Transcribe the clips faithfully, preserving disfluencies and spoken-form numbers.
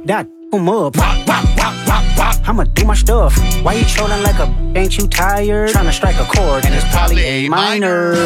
that boom up. I'ma do my stuff. Why you trolling like a ain't you tired? Trying to strike a chord, and it's probably A minor.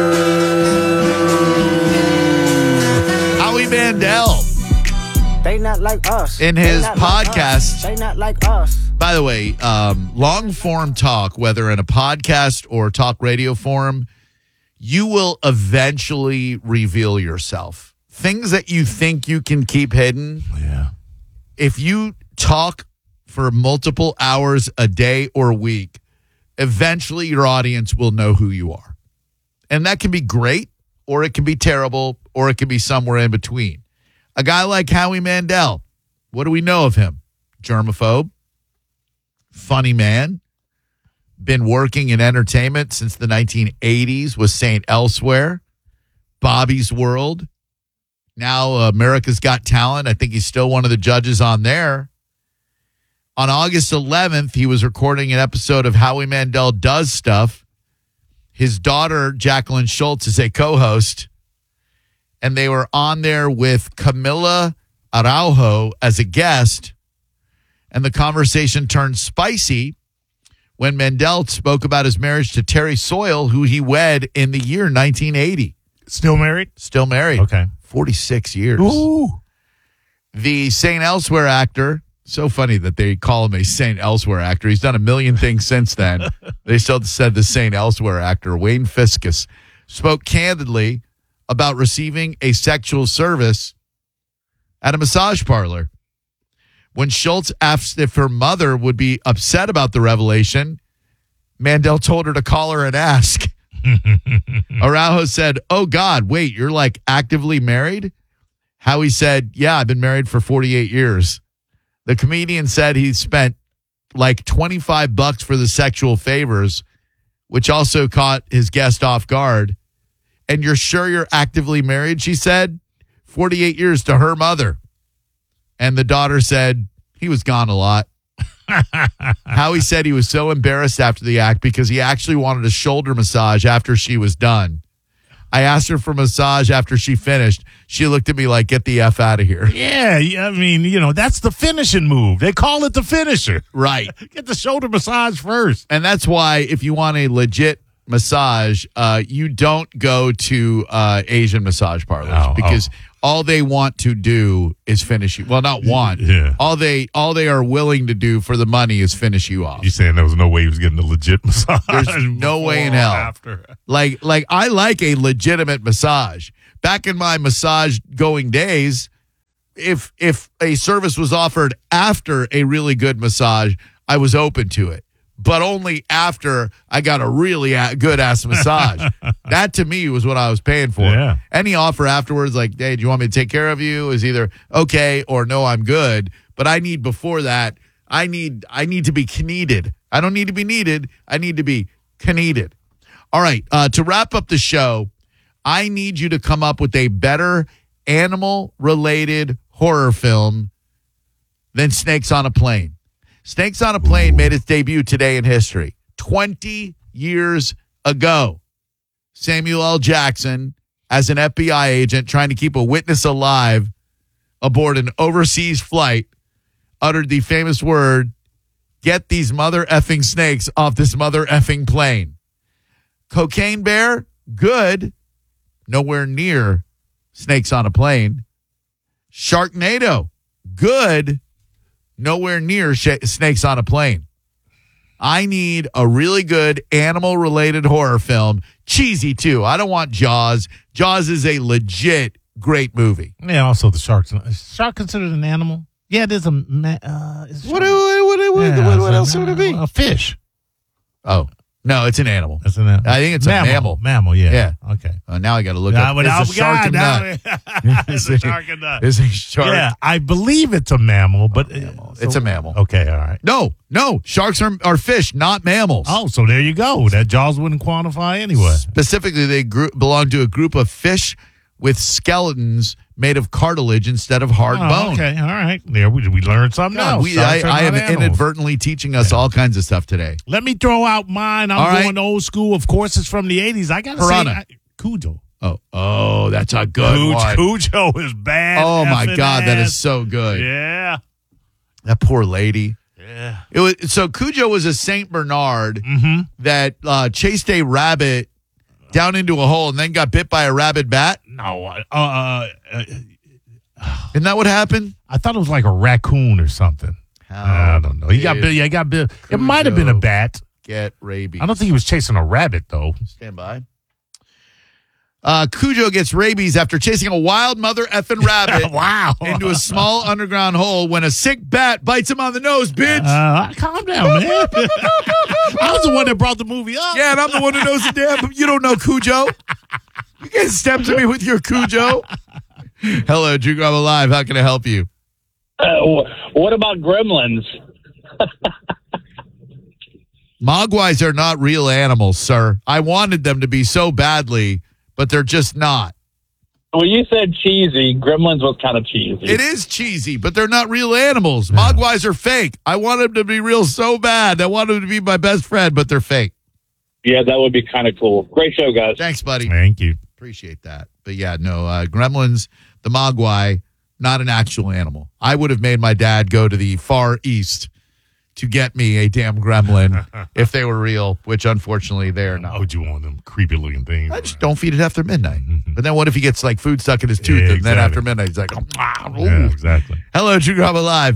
Howie Mandel. They not like us. In They his not like podcast. us. They not like us. By the way, um, long form talk, whether in a podcast or talk radio form, you will eventually reveal yourself. Things that you think you can keep hidden. Yeah. If you talk for multiple hours a day or week, eventually your audience will know who you are. And that can be great, or it can be terrible, or it can be somewhere in between. A guy like Howie Mandel, what do we know of him? Germaphobe, funny man, been working in entertainment since the nineteen eighties with Saint Elsewhere, Bobby's World. Now uh, America's Got Talent. I think he's still one of the judges on there. On August eleventh, he was recording an episode of Howie Mandel Does Stuff. His daughter, Jacqueline Schultz, is a co-host. And they were on there with Camila Araujo as a guest. And the conversation turned spicy when Mandel spoke about his marriage to Terry Soyle, who he wed in the year nineteen eighty. Still married? Still married. Okay. forty-six years. Ooh. The Saint Elsewhere actor, so funny that they call him a Saint Elsewhere actor. He's done a million things since then. They still said the Saint Elsewhere actor, Wayne Fiscus, spoke candidly about receiving a sexual service at a massage parlor. When Schultz asked if her mother would be upset about the revelation, Mandel told her to call her and ask. Araujo said, "Oh, God, wait, you're like actively married?" Howie said, "Yeah, I've been married for forty-eight years. The comedian said he spent like twenty-five bucks for the sexual favors, which also caught his guest off guard. "And you're sure you're actively married?" she said. forty-eight years to her mother. And the daughter said, "He was gone a lot." Howie said he was so embarrassed after the act because he actually wanted a shoulder massage after she was done. "I asked her for a massage after she finished. She looked at me like, 'Get the F out of here.'" Yeah, yeah, I mean, you know, that's the finishing move. They call it the finisher. Right. Get the shoulder massage first. And that's why if you want a legit massage, uh, you don't go to uh, Asian massage parlors Oh, because oh. all they want to do is finish you. Well, not want. Yeah. All they all they are willing to do for the money is finish you off. You saying there was no way he was getting a legit massage? There's no way in before or hell. After. Like like I like a legitimate massage. Back in my massage going days, if if a service was offered after a really good massage, I was open to it. But only after I got a really a- good ass massage. That to me was what I was paying for. Yeah. Any offer afterwards, like, "Hey, do you want me to take care of you?" is either okay or no, I'm good. But I need before that, I need I need to be kneaded. I don't need to be needed. I need to be kneaded. All right. Uh, to wrap up the show, I need you to come up with a better animal-related horror film than Snakes on a Plane. Snakes on a Plane made its debut today in history. twenty years ago, Samuel L. Jackson, as an F B I agent trying to keep a witness alive aboard an overseas flight, uttered the famous word, "Get these mother effing snakes off this mother effing plane." Cocaine Bear, good. Nowhere near Snakes on a Plane. Sharknado, good. Nowhere near sh- Snakes on a Plane. I need a really good animal-related horror film. Cheesy, too. I don't want Jaws. Jaws is a legit great movie. Yeah, also the sharks. Is shark considered an animal? Yeah, it is a. Ma- uh, it's a What, shark. what, what, what, Yeah, what, it's what a- else would it be? A fish. Oh, no, it's an animal. That's an animal. I think it's a mammal. Mammal, yeah. Yeah. Okay. Uh, now I got to look Now, up. but It's now a we shark got- and now nut. we- It's a shark and nut. It's a shark. Yeah, I believe it's a mammal, but mammal. so- It's a mammal. Okay, all right. No, no. Sharks are, are fish, not mammals. Oh, so there you go. That Jaws wouldn't quantify anyway. Specifically, they group, belong to a group of fish with skeletons made of cartilage instead of hard Oh, bone. okay, all right. There we we learned something God, else. we, Sharks I, are I am not animals. inadvertently teaching us all kinds of stuff today. Let me throw out mine. I'm All right. going old school. Of course, it's from the eighties. I got to say, Piranha. I, Cujo. Oh, oh, that's a good Cujo, one. Cujo is bad. Oh my effing God, that ass. is so good. Yeah. That poor lady. Yeah. It was so Cujo was a Saint Bernard Mm-hmm. that uh, chased a rabbit down into a hole and then got bit by a rabid bat. No, uh, uh, uh, Isn't that what happened? I thought it was like a raccoon or something. I don't know. He got bit. Yeah, he got bit. It might have been a bat. Get rabies. I don't think he was chasing a rabbit though. Stand by. Uh, Cujo gets rabies after chasing a wild mother effing rabbit Wow. into a small underground hole when a sick bat bites him on the nose, bitch. Uh, calm down, man. I was the one that brought the movie up. Yeah, and I'm the one who knows the damn. You don't know Cujo. You can't step to me with your Cujo. Hello, Drew Grub Alive. How can I help you? Uh, wh- what about Gremlins? Mogwais are not real animals, sir. I wanted them to be so badly, but they're just not. When you said cheesy, Gremlins was kind of cheesy. It is cheesy, but they're not real animals. Mogwais are fake. I want them to be real so bad. I want them to be my best friend, but they're fake. Yeah, that would be kind of cool. Great show, guys. Thanks, buddy. Thank you. Appreciate that. But yeah, no, uh, Gremlins, the Mogwai, not an actual animal. I would have made my dad go to the Far East to get me a damn gremlin if they were real, which unfortunately they're Why not. would you want them creepy looking things? I just don't feed it after midnight. But then what if he gets like food stuck in his tooth Yeah, and then exactly. after midnight he's like, oh, ah, ooh. Yeah, exactly. Hello, True Grub Alive.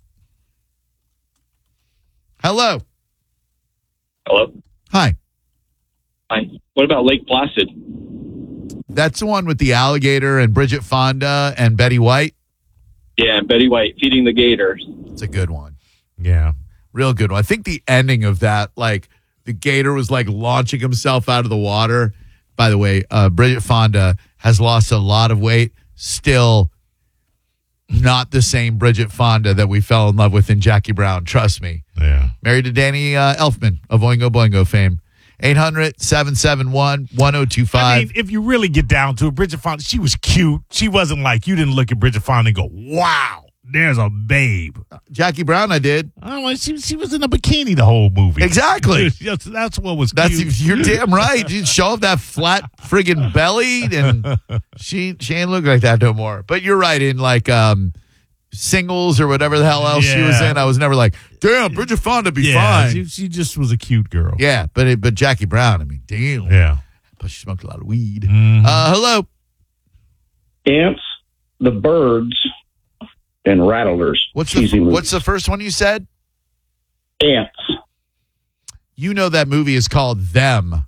Hello. Hello? Hi. Hi. What about Lake Placid? That's the one with the alligator and Bridget Fonda and Betty White. Yeah, Betty White feeding the gators. It's a good one. Yeah. Real good one. I think the ending of that, like the gator was like launching himself out of the water. By the way, uh, Bridget Fonda has lost a lot of weight. Still not the same Bridget Fonda that we fell in love with in Jackie Brown. Trust me. Yeah. Married to Danny uh, Elfman of Oingo Boingo fame. eight hundred, seven seven one, one oh two I five. mean, if you really get down to it, Bridget Fonda, she was cute. She wasn't like, you didn't look at Bridget Fonda and go, wow, there's a babe. Jackie Brown, I did. Oh, and she, she was in a bikini the whole movie. Exactly. That's, that's what was That's cute. You're damn right. You show off that flat friggin' belly, and she she ain't look like that no more. But you're right. In like um, Singles or whatever the hell else she was Yeah. in, I was never like, damn, Bridget Fonda be yeah, fine. she, she just was a cute girl. yeah, but it, but Jackie Brown, I mean, damn. Yeah. But she smoked a lot of weed. Mhm. Uh, hello. Ants, the birds, and rattlers. What's the Cheesy movies. What's the first one you said? Ants? You know that movie is called Them.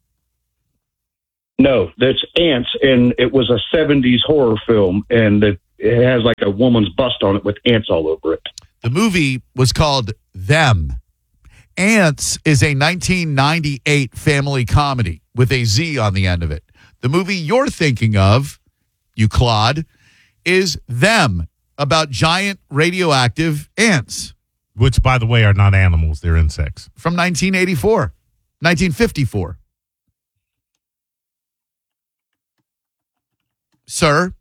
No, that's Ants, and it was a seventies horror film, and it, it has like a woman's bust on it with ants all over it. The movie was called Them. Ants is a nineteen ninety-eight family comedy with a Z on the end of it. The movie you're thinking of, you clod, is Them, about giant radioactive ants Which, by the way, are not animals. They're insects. from nineteen eighty-four, nineteen fifty-four. Sir,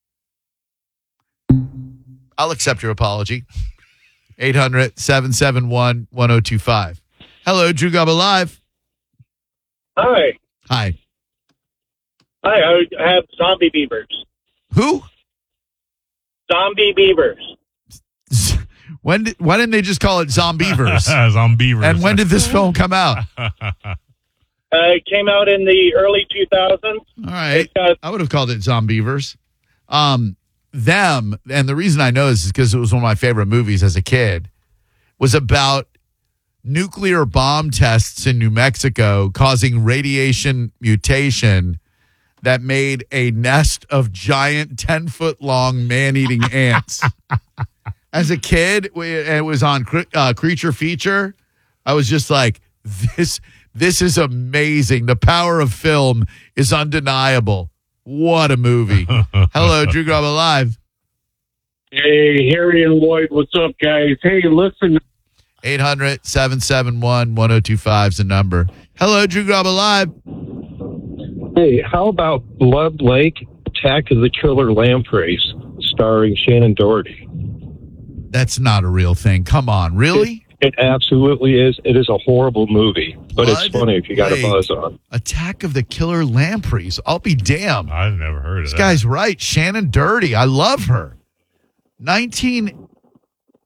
I'll accept your apology. eight hundred, seven seven one, one oh two five. Hello, Drew Gubba Live. Hi. Hi. Hi, I have zombie beavers. Who? Zombie beavers. When did, why didn't they just call it Zombievers? Zombievers. And when did this film come out? Uh, it came out in the early two thousands. All right. Uh, I would have called it Zombievers. Um, them, and the reason I know this is because it was one of my favorite movies as a kid, was about nuclear bomb tests in New Mexico causing radiation mutation that made a nest of giant ten-foot-long man-eating ants. As a kid, we- it was on uh, Creature Feature. I was just like, this this is amazing. The power of film is undeniable. What a movie. Hello, Drew Grub Alive. Hey, Harry and Lloyd, what's up, guys? Hey, listen. eight hundred, seven seven one, one oh two five is the number. Hello, Drew Grub Alive. Hey, how about Blood Lake, Attack of the Killer Lampreys, starring Shannon Doherty? That's not a real thing. Come on, really? It absolutely is. It is a horrible movie, but it's Blood funny if you got Lake. a buzz on. Attack of the Killer Lampreys. I'll be damned. I've never heard of This that. guy's right. Shannon Doherty. I love her. nineteen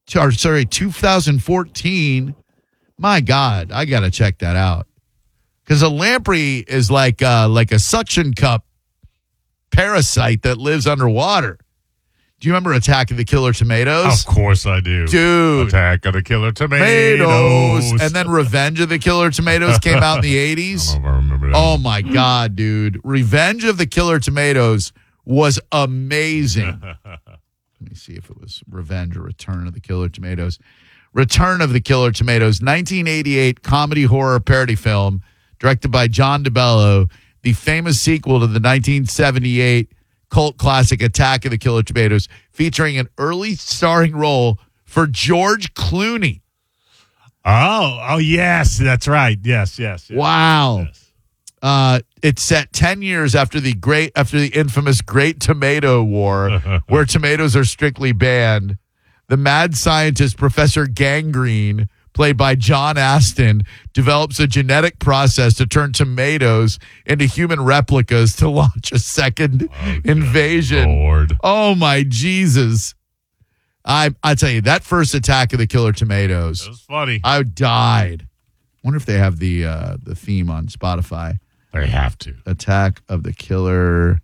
or sorry, two thousand fourteen. My God, I got to check that out. Because a lamprey is like uh, like a suction cup parasite that lives underwater. Do you remember Attack of the Killer Tomatoes? Of course I do. Dude. Attack of the Killer Tomatoes. Tomatoes. And then Revenge of the Killer Tomatoes came out in the eighties. I don't know if I remember that. Oh, my God, dude. Revenge of the Killer Tomatoes was amazing. Let me see if it was Revenge or Return of the Killer Tomatoes. Return of the Killer Tomatoes, nineteen eighty-eight comedy horror parody film directed by John DeBello, the famous sequel to the nineteen seventy-eight cult classic Attack of the Killer Tomatoes, featuring an early starring role for George Clooney. Oh, oh yes, that's right. Yes, yes. yes. Wow. Yes. Uh, it's set ten years after the great after the infamous Great Tomato War, where tomatoes are strictly banned. The mad scientist Professor Gangrene, played by John Astin, develops a genetic process to turn tomatoes into human replicas to launch a second oh, invasion. Lord. Oh my Jesus. I I tell you, that first Attack of the Killer Tomatoes. That was funny. I died. Wonder if they have the uh, the theme on Spotify. They have to. Attack of the Killer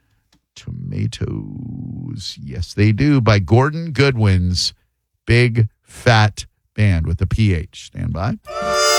Tomatoes. Yes, they do. By Gordon Goodwin's Big Fat Band with a P H. Stand by.